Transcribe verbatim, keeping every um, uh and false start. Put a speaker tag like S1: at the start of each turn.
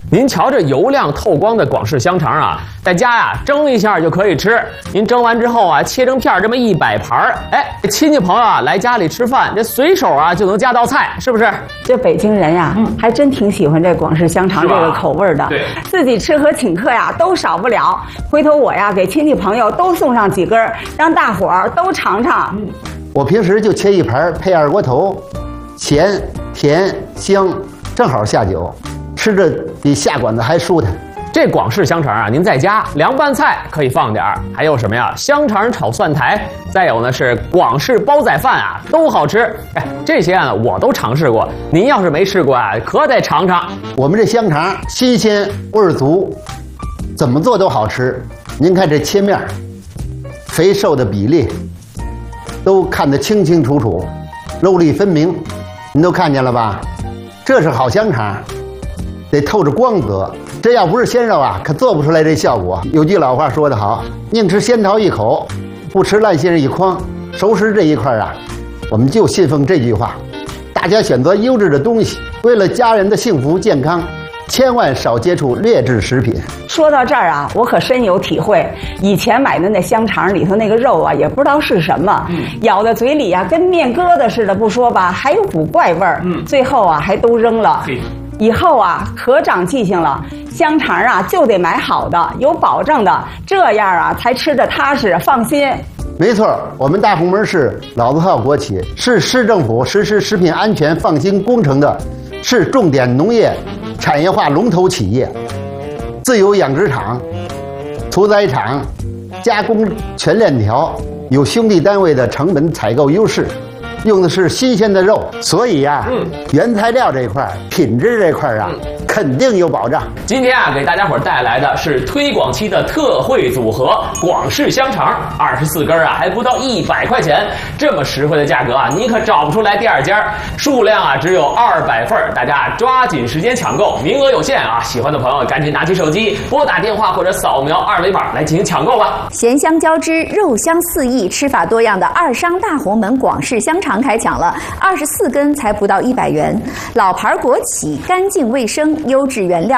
S1: 您瞧这油亮透光的广式香肠啊，在家呀蒸一下就可以吃。您蒸完之后啊，切成片这么一摆盘儿，哎，亲戚朋友啊来家里吃饭，这随手啊就能加道菜，是不是？
S2: 这北京人呀，嗯、还真挺喜欢这广式香肠这个口味的。
S1: 对，
S2: 自己吃和请客呀都少不了。回头我呀给亲戚朋友都送上几根，让大伙儿都尝尝。嗯，
S3: 我平时就切一盘配二锅头，咸甜香，正好下酒。 吃着比下馆子还舒坦。
S1: 这广式香肠啊，您在家凉拌菜可以放点儿，还有什么呀？香肠炒蒜苔，再有呢是广式煲仔饭啊，都好吃。哎，这些啊我都尝试过，您要是没试过啊，可得尝尝。
S3: 我们这香肠新鲜味儿足，怎么做都好吃。您看这切面，肥瘦的比例都看得清清楚楚，肉粒分明，您都看见了吧？这是好香肠。 得透着光泽，这要不是鲜肉啊，可做不出来这效果。有句老话说得好，宁吃仙桃一口，不吃烂杏一筐。熟食这一块啊，我们就信奉这句话：大家选择优质的东西，为了家人的幸福健康，千万少接触劣质食品。
S2: 说到这儿啊，我可深有体会。以前买的那香肠里头那个肉啊，也不知道是什么，嗯、咬在嘴里啊，跟面疙瘩似的，不说吧，还有股怪味儿。嗯，最后啊，还都扔了。以后啊，可长记性了。香肠啊，就得买好的，有保证的，这样啊，才吃着踏实放心。
S3: 没错，我们大红门市老字号国企，是市政府实施食品安全放心工程的市重点农业产业化龙头企业，自有养殖场、屠宰场、加工全链条，有兄弟单位的成本采购优势。 用的是新鲜的肉，所以呀、啊，嗯，原材料这块、品质这块啊，嗯、肯定有保障。
S1: 今天啊，给大家伙带来的是推广期的特惠组合——广式香肠，二十四根啊，还不到一百块钱，这么实惠的价格啊，你可找不出来第二家。数量啊，只有二百份，大家抓紧时间抢购，名额有限啊！喜欢的朋友赶紧拿起手机，拨打电话或者扫描二维码来进行抢购吧。
S4: 咸香交织，肉香四溢，吃法多样的二商大红门广式香肠。 常开抢了，二十四根才不到一百元，老牌国企，干净卫生，优质原料，